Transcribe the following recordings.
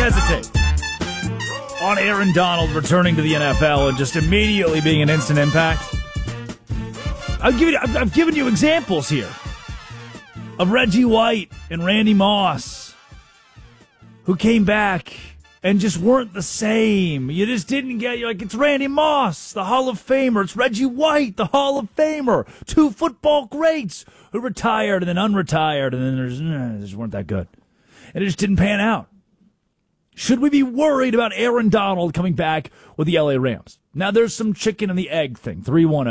hesitate on Aaron Donald returning to the NFL and just immediately being an instant impact. I've given you examples here of Reggie White and Randy Moss who came back and just weren't the same. You just didn't get, you're like, it's Randy Moss, the Hall of Famer. It's Reggie White, the Hall of Famer. Two football greats who retired and then unretired, and then they just weren't that good. And it just didn't pan out. Should we be worried about Aaron Donald coming back with the LA Rams? Now, there's some chicken and the egg thing.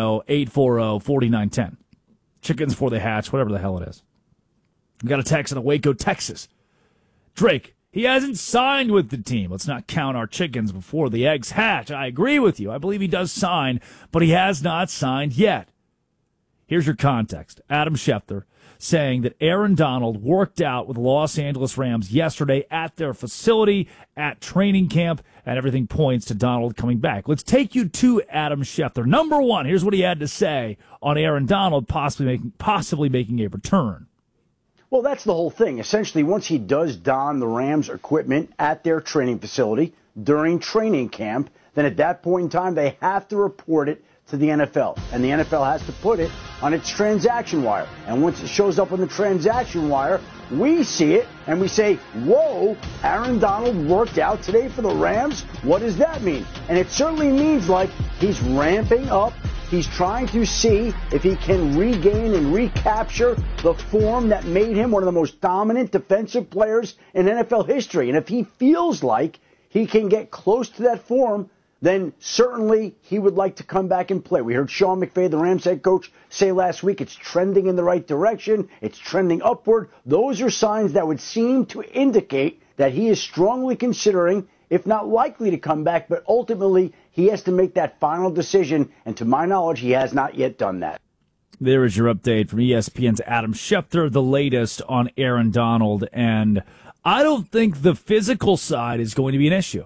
310-840-4910. Chickens before they hatch, whatever the hell it is. We got a text in Waco, Texas. Drake, he hasn't signed with the team. Let's not count our chickens before the eggs hatch. I agree with you. I believe he does sign, but he has not signed yet. Here's your context. Adam Schefter saying that Aaron Donald worked out with the Los Angeles Rams yesterday at their facility, at training camp, and everything points to Donald coming back. Let's take you to Adam Schefter. Number one, here's what he had to say on Aaron Donald possibly making a return. Well, that's the whole thing. Essentially, once he does don the Rams equipment at their training facility during training camp, then at that point in time, they have to report it to the NFL, and the NFL has to put it on its transaction wire. And once it shows up on the transaction wire, we see it and we say, whoa, Aaron Donald worked out today for the Rams? What does that mean? And it certainly means like he's ramping up. He's trying to see if he can regain and recapture the form that made him one of the most dominant defensive players in NFL history. And if he feels like he can get close to that form, then certainly he would like to come back and play. We heard Sean McVay, the Rams head coach, say last week it's trending in the right direction. It's trending upward. Those are signs that would seem to indicate that he is strongly considering, if not likely to come back, but ultimately he has to make that final decision. And to my knowledge, he has not yet done that. There is your update from ESPN's Adam Schefter, the latest on Aaron Donald. And I don't think the physical side is going to be an issue.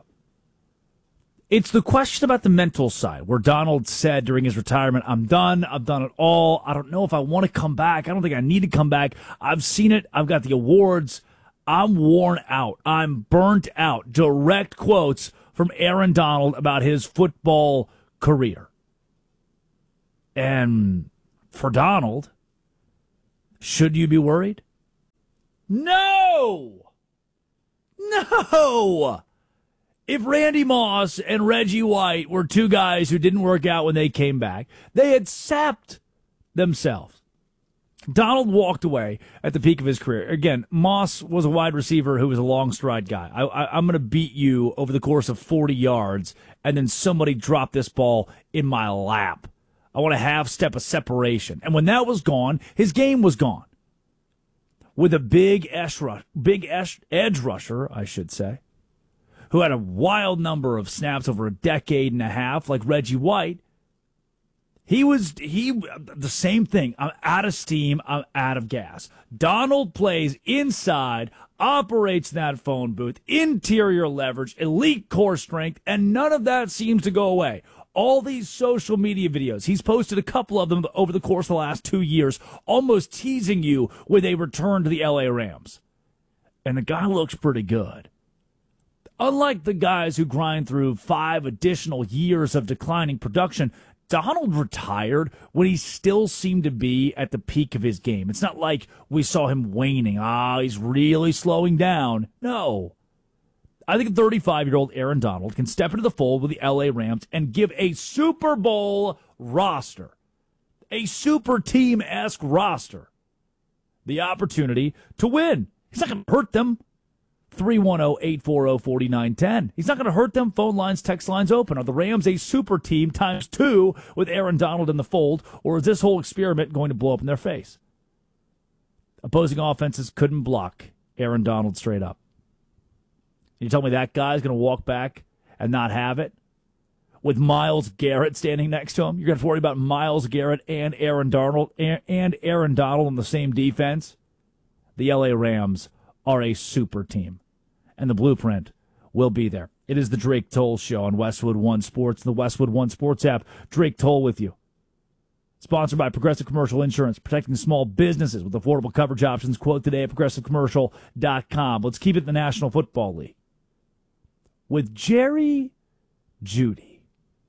It's the question about the mental side, where Donald said during his retirement, I'm done. I've done it all. I don't know if I want to come back. I don't think I need to come back. I've seen it. I've got the awards. I'm worn out. I'm burnt out. Direct quotes from Aaron Donald about his football career. And for Donald, should you be worried? No! No! If Randy Moss and Reggie White were two guys who didn't work out when they came back, they had sapped themselves. Donald walked away at the peak of his career. Again, Moss was a wide receiver who was a long stride guy. I'm going to beat you over the course of 40 yards, and then somebody dropped this ball in my lap. I want a half step of separation. And when that was gone, his game was gone. With a big edge rusher, I should say, who had a wild number of snaps over a decade and a half, like Reggie White, he the same thing. I'm out of steam. I'm out of gas. Donald plays inside, operates that phone booth, interior leverage, elite core strength, and none of that seems to go away. All these social media videos, he's posted a couple of them over the course of the last 2 years, almost teasing you with a return to the LA Rams. And the guy looks pretty good. Unlike the guys who grind through 5 additional years of declining production, Donald retired when he still seemed to be at the peak of his game. It's not like we saw him waning. He's really slowing down. No. I think a 35-year-old Aaron Donald can step into the fold with the LA Rams and give a Super Bowl roster, a super team-esque roster, the opportunity to win. He's not going to hurt them. 310-840-4910. He's not going to hurt them. Phone lines, text lines open. Are the Rams a super team times 2 with Aaron Donald in the fold, or is this whole experiment going to blow up in their face? Opposing offenses couldn't block Aaron Donald straight up. You tell me that guy's going to walk back and not have it? With Myles Garrett standing next to him? You're going to have to worry about Myles Garrett and Aaron Donald on the same defense? The LA Rams are a super team, and the blueprint will be there. It is the Drake Toll Show on Westwood One Sports, the Westwood One Sports app. Drake Toll with you. Sponsored by Progressive Commercial Insurance, protecting small businesses with affordable coverage options. Quote today at progressivecommercial.com. Let's keep it in the National Football League. with Jerry Jeudy,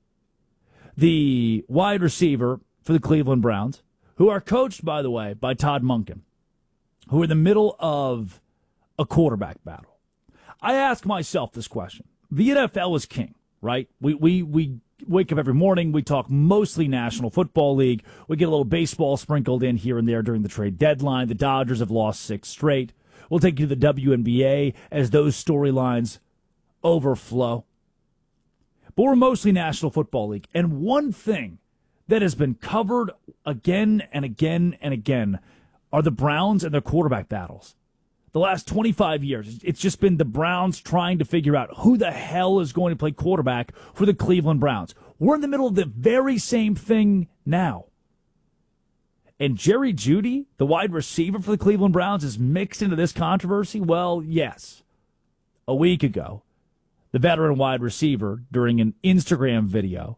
the wide receiver for the Cleveland Browns, who are coached, by the way, by Todd Monken, who are in the middle of a quarterback battle. I ask myself this question. The NFL is king, right? We wake up every morning. We talk mostly National Football League. We get a little baseball sprinkled in here and there during the trade deadline. The Dodgers have lost 6 straight. We'll take you to the WNBA as those storylines overflow. But we're mostly National Football League. And one thing that has been covered again and again and again are the Browns and their quarterback battles. The last 25 years, it's just been the Browns trying to figure out who the hell is going to play quarterback for the Cleveland Browns. We're in the middle of the very same thing now. And Jerry Jeudy, the wide receiver for the Cleveland Browns, is mixed into this controversy? Well, yes. A week ago, the veteran wide receiver, during an Instagram video,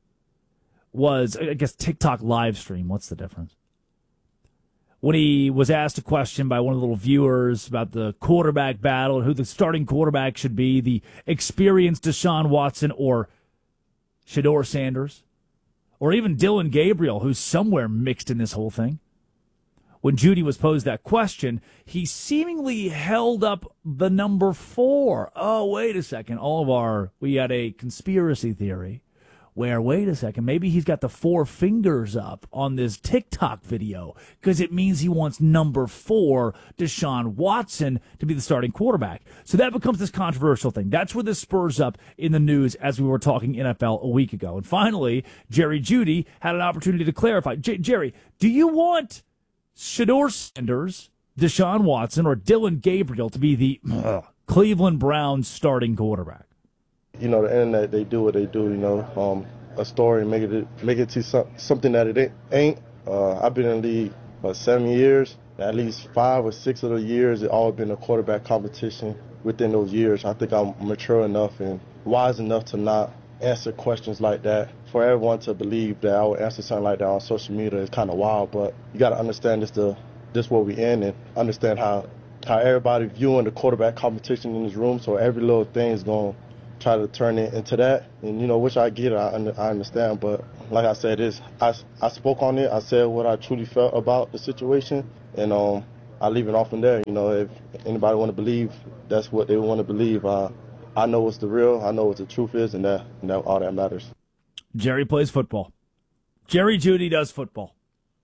was, I guess, TikTok live stream. What's the difference? When he was asked a question by one of the little viewers about the quarterback battle, who the starting quarterback should be, the experienced Deshaun Watson or Shedeur Sanders, or even Dylan Gabriel, who's somewhere mixed in this whole thing. When Jeudy was posed that question, he seemingly held up the number 4. Oh, wait a second. We had a conspiracy theory where, wait a second, maybe he's got the 4 fingers up on this TikTok video because it means he wants number 4, Deshaun Watson, to be the starting quarterback. So that becomes this controversial thing. That's where this spurs up in the news as we were talking NFL a week ago. And finally, Jerry Jeudy had an opportunity to clarify. Jerry, do you want Shedeur Sanders, Deshaun Watson, or Dylan Gabriel to be the Cleveland Browns starting quarterback? The internet, they do what they do, a story, make it to something that it ain't. I've been in the league for 7 years. At least 5 or 6 of the years, it's all been a quarterback competition. Within those years, I think I'm mature enough and wise enough to not answer questions like that. For everyone to believe that I would answer something like that on social media is kind of wild, but you got to understand this what we in, and understand how everybody viewing the quarterback competition in this room, so every little thing is going to try to turn it into that, and which I get, I understand, but like I said, I spoke on it, I said what I truly felt about the situation, and I leave it off from there. If anybody want to believe, that's what they want to believe. I know what's the real, I know what the truth is, and that all that matters. Jerry plays football. Jerry Jeudy does football.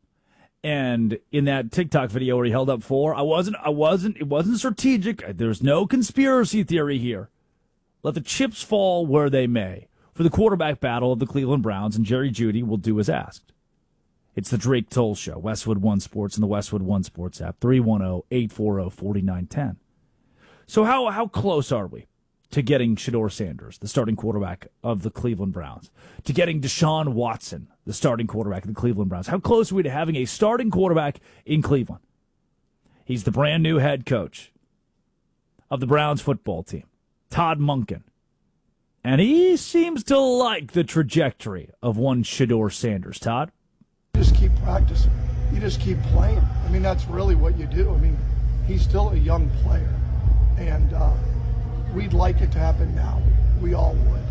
And in that TikTok video where he held up 4, it wasn't strategic. There's no conspiracy theory here. Let the chips fall where they may for the quarterback battle of the Cleveland Browns, and Jerry Jeudy will do as asked. It's the Drake Toll Show, Westwood One Sports and the Westwood One Sports app, 310-840-4910. So how close are we to getting Shedeur Sanders, the starting quarterback of the Cleveland Browns, to getting Deshaun Watson, the starting quarterback of the Cleveland Browns? How close are we to having a starting quarterback in Cleveland? He's the brand new head coach of the Browns football team, Todd Monken. And he seems to like the trajectory of one Shedeur Sanders. Todd? You just keep practicing. You just keep playing. That's really what you do. He's still a young player. And we'd like it to happen now. We all would.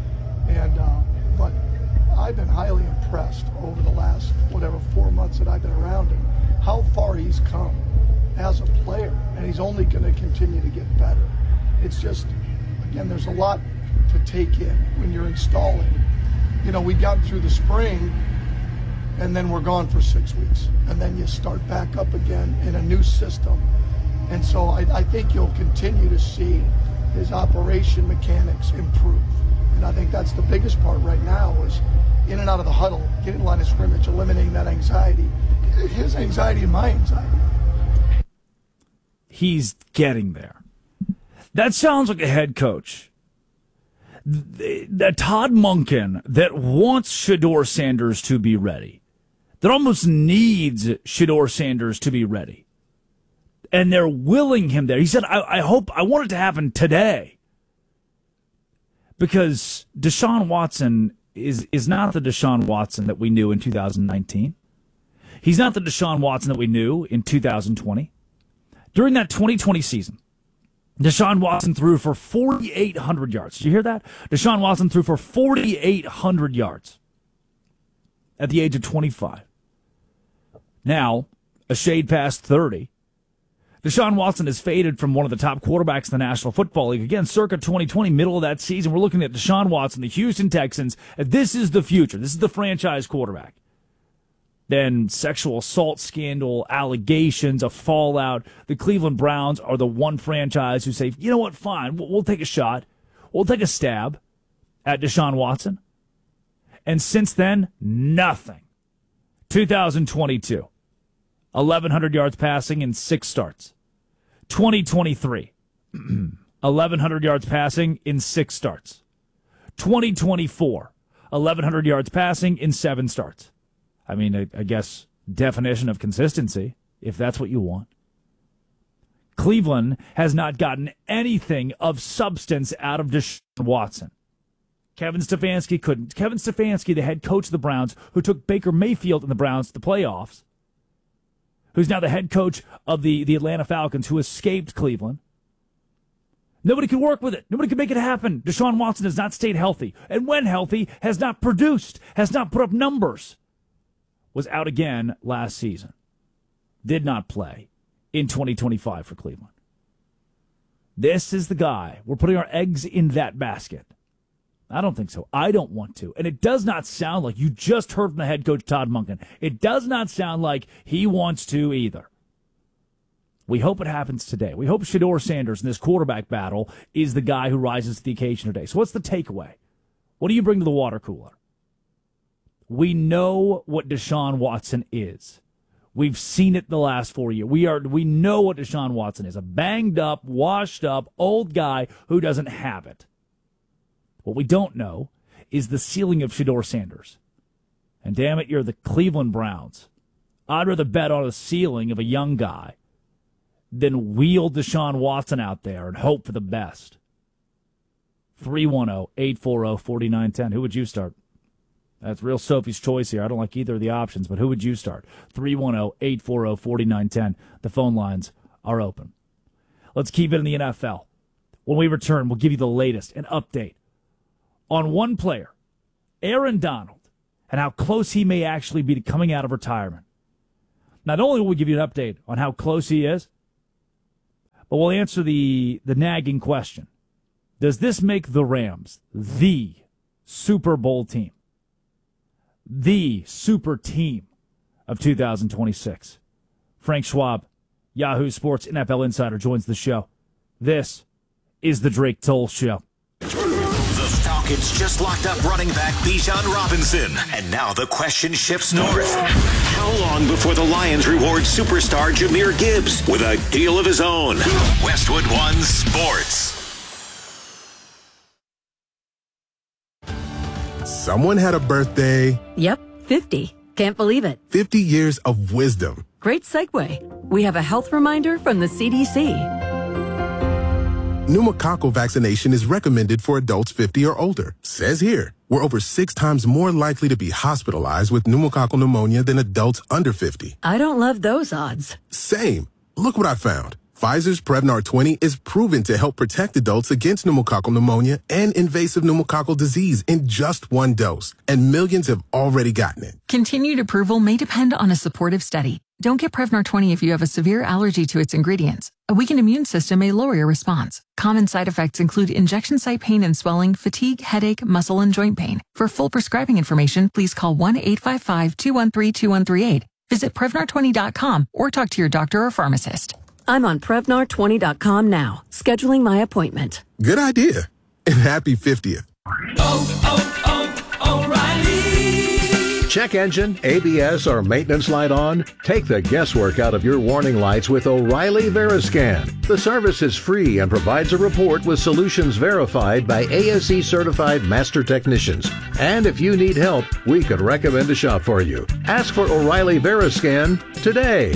But I've been highly impressed over the last, 4 months that I've been around him, how far he's come as a player. And he's only going to continue to get better. It's just, again, there's a lot to take in when you're installing. We've gotten through the spring, and then we're gone for 6 weeks. And then you start back up again in a new system. And so I think you'll continue to see his operation mechanics improve. And I think that's the biggest part right now is in and out of the huddle, getting line of scrimmage, eliminating that anxiety. His anxiety and my anxiety. He's getting there. That sounds like a head coach. That Todd Monken that wants Shedeur Sanders to be ready. That almost needs Shedeur Sanders to be ready. And they're willing him there. He said, I want it to happen today. Because Deshaun Watson is not the Deshaun Watson that we knew in 2019. He's not the Deshaun Watson that we knew in 2020. During that 2020 season, Deshaun Watson threw for 4,800 yards. Did you hear that? Deshaun Watson threw for 4,800 yards at the age of 25. Now, a shade past 30. Deshaun Watson is faded from one of the top quarterbacks in the National Football League. Again, circa 2020, middle of that season, we're looking at Deshaun Watson, the Houston Texans. This is the future. This is the franchise quarterback. Then sexual assault scandal, allegations, a fallout. The Cleveland Browns are the one franchise who say, you know what, fine, we'll take a shot. We'll take a stab at Deshaun Watson. And since then, nothing. 2022, 1,100 yards passing in 6 starts. 2023, 1,100 yards passing in 6 starts. 2024, 1,100 yards passing in 7 starts. I mean, I guess definition of consistency, if that's what you want. Cleveland has not gotten anything of substance out of Deshaun Watson. Kevin Stefanski couldn't. Kevin Stefanski, the head coach of the Browns, who took Baker Mayfield and the Browns to the playoffs, who's now the head coach of the Atlanta Falcons, who escaped Cleveland. Nobody could work with it. Nobody could make it happen. Deshaun Watson has not stayed healthy. And when healthy, has not produced, has not put up numbers. Was out again last season. Did not play in 2025 for Cleveland. This is the guy. We're putting our eggs in that basket. I don't think so. I don't want to. And it does not sound like, you just heard from the head coach, Todd Monken, it does not sound like he wants to either. We hope it happens today. We hope Shedeur Sanders in this quarterback battle is the guy who rises to the occasion today. So what's the takeaway? What do you bring to the water cooler? We know what Deshaun Watson is. We've seen it the last 4 years. We know what Deshaun Watson is. A banged up, washed up, old guy who doesn't have it. What we don't know is the ceiling of Shedeur Sanders. And damn it, you're the Cleveland Browns. I'd rather bet on the ceiling of a young guy than wheel Deshaun Watson out there and hope for the best. 310-840-4910. Who would you start? That's real Sophie's choice here. I don't like either of the options, but who would you start? 310-840-4910. The phone lines are open. Let's keep it in the NFL. When we return, we'll give you the latest, an update on one player, Aaron Donald, and how close he may actually be to coming out of retirement. Not only will we give you an update on how close he is, but we'll answer the nagging question. Does this make the Rams the Super Bowl team? The super team of 2026. Frank Schwab, Yahoo Sports NFL Insider, joins the show. This is the Drake Toll Show. The Falcons just locked up running back Bijan Robinson. And now the question shifts north. How long before the Lions reward superstar Jahmyr Gibbs with a deal of his own? Westwood One Sports. Someone had a birthday. Yep, 50. Can't believe it. 50 years of wisdom. Great segue. We have a health reminder from the CDC. Pneumococcal vaccination is recommended for adults 50 or older. Says here, we're over 6 times more likely to be hospitalized with pneumococcal pneumonia than adults under 50. I don't love those odds. Same. Look what I found. Pfizer's Prevnar 20 is proven to help protect adults against pneumococcal pneumonia and invasive pneumococcal disease in just 1 dose, and millions have already gotten it. Continued approval may depend on a supportive study. Don't get Prevnar 20 if you have a severe allergy to its ingredients. A weakened immune system may lower your response. Common side effects include injection site pain and swelling, fatigue, headache, muscle, and joint pain. For full prescribing information, please call 1-855-213-2138. Visit Prevnar20.com or talk to your doctor or pharmacist. I'm on Prevnar20.com now, scheduling my appointment. Good idea. And happy 50th. O'Reilly. Check engine, ABS, or maintenance light on? Take the guesswork out of your warning lights with O'Reilly Veriscan. The service is free and provides a report with solutions verified by ASE certified master technicians. And if you need help, we could recommend a shop for you. Ask for O'Reilly Veriscan today.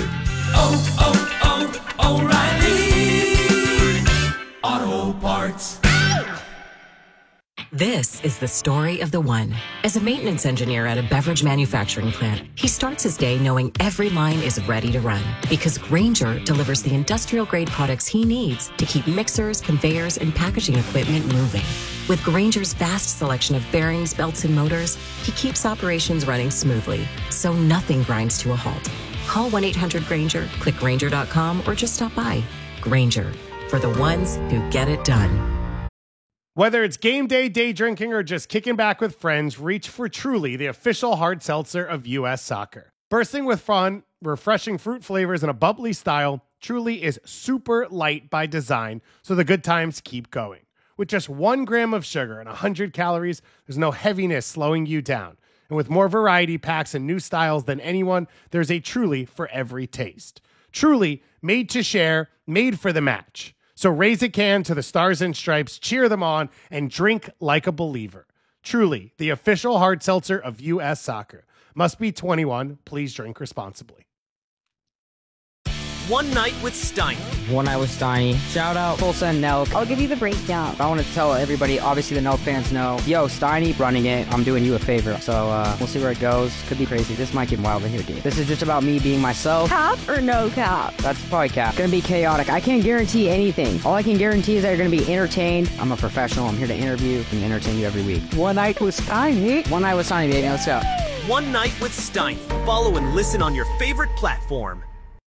O'Reilly Auto Parts. This is the story of the one. As a maintenance engineer at a beverage manufacturing plant, he starts his day knowing every line is ready to run because Grainger delivers the industrial-grade products he needs to keep mixers, conveyors, and packaging equipment moving. With Grainger's vast selection of bearings, belts, and motors, he keeps operations running smoothly, so nothing grinds to a halt. Call 1-800-GRAINGER, click Grainger.com, or just stop by. Grainger, for the ones who get it done. Whether it's game day, day drinking, or just kicking back with friends, reach for Truly, the official hard seltzer of U.S. Soccer. Bursting with fun, refreshing fruit flavors, and a bubbly style, Truly is super light by design, so the good times keep going. With just 1 gram of sugar and 100 calories, there's no heaviness slowing you down. And with more variety packs and new styles than anyone, there's a Truly for every taste. Truly, made to share, made for the match. So raise a can to the Stars and Stripes, cheer them on, and drink like a believer. Truly, the official hard seltzer of U.S. Soccer. Must be 21. Please drink responsibly. One Night with Steiny. One Night with Steiny. Shout out Tulsa and Nelk. I'll give you the breakdown. I want to tell everybody, obviously the Nelk fans know, yo, Steiny running it. I'm doing you a favor. So we'll see where it goes. Could be crazy. This might get wild in here, dude. This is just about me being myself. Cap or no cap? That's probably cap. Gonna be chaotic. I can't guarantee anything. All I can guarantee is that you're gonna be entertained. I'm a professional. I'm here to interview and entertain you every week. One Night with Steiny. One Night with Steiny, baby. Let's go. One Night with Steiny. Follow and listen on your favorite platform.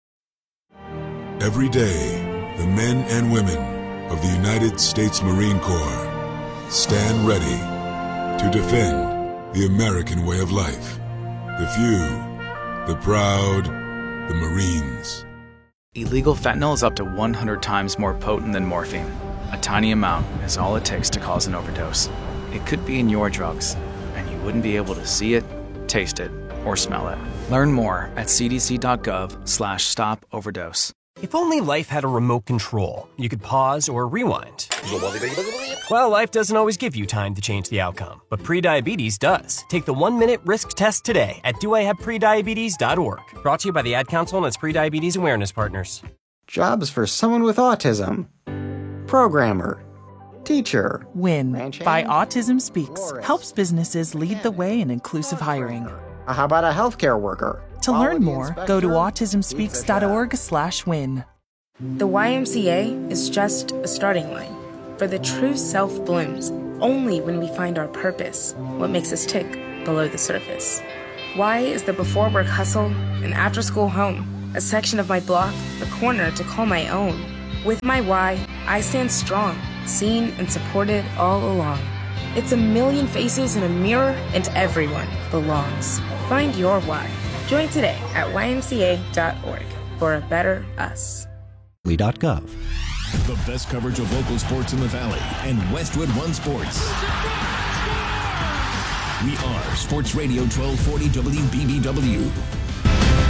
Every day, the men and women of the United States Marine Corps stand ready to defend the American way of life. The few, the proud, the Marines. Illegal fentanyl is up to 100 times more potent than morphine. A tiny amount is all it takes to cause an overdose. It could be in your drugs, and you wouldn't be able to see it, taste it, or smell it. Learn more at cdc.gov/stop-overdose. If only life had a remote control, you could pause or rewind. Well, life doesn't always give you time to change the outcome, but prediabetes does. Take the 1-minute risk test today at doihaveprediabetes.org. Brought to you by the Ad Council and its prediabetes awareness partners. Jobs for someone with autism. Programmer. Teacher. WIN by Autism Speaks helps businesses lead the way in inclusive hiring. How about a healthcare worker? To learn more, go to autismspeaks.org/win. The YMCA is just a starting line, for the true self blooms only when we find our purpose, what makes us tick below the surface. Y is the before work hustle, an after school home, a section of my block, a corner to call my own. With my Y, I stand strong, seen and supported all along. It's a million faces in a mirror, and everyone belongs. Find your why. Join today at ymca.org for a better us. The best coverage of local sports in the Valley and Westwood One Sports. We are Sports Radio 1240 WBBW.